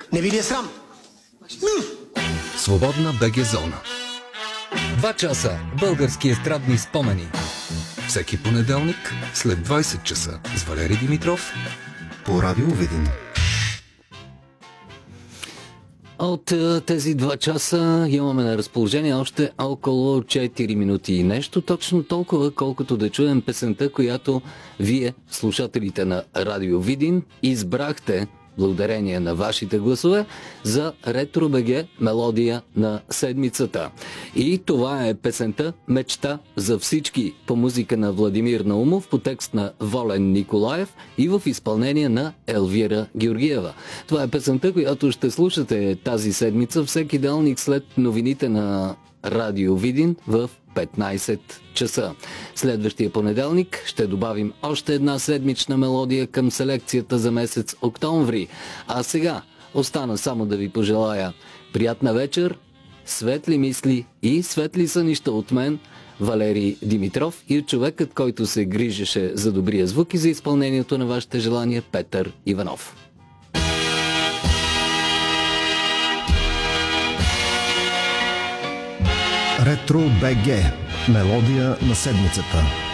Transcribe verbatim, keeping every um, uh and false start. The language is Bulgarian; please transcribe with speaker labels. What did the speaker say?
Speaker 1: Не ви ли е срам?
Speaker 2: Свободна БГ зона. Два часа български естрадни спомени. Всеки понеделник след двайсет часа с Валери Димитров по Радио Видин.
Speaker 3: От тези два часа имаме на разположение още около четири минути и нещо, точно толкова, колкото да чуем песента, която вие, слушателите на Радио Видин, избрахте благодарение на вашите гласове за Ретро БГ мелодия на седмицата. И това е песента "Мечта за всички" по музика на Владимир Наумов, по текст на Волен Николаев и в изпълнение на Елвира Георгиева. Това е песента, която ще слушате тази седмица всеки делник след новините на Радио Видин в петнайсет часа. Следващия понеделник ще добавим още една седмична мелодия към селекцията за месец октомври. А сега остана само да ви пожелая приятна вечер, светли мисли и светли сънища от мен, Валери Димитров, и от човекът, който се грижеше за добрия звук и за изпълнението на вашите желания, Петър Иванов.
Speaker 4: Ретро БГ. Мелодия на седмицата.